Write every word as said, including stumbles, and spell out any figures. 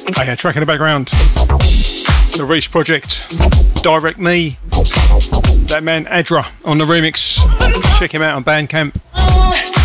I had a track in the background. The Reach Project, Direct Me. That man Adra on the remix. Check him out on Bandcamp.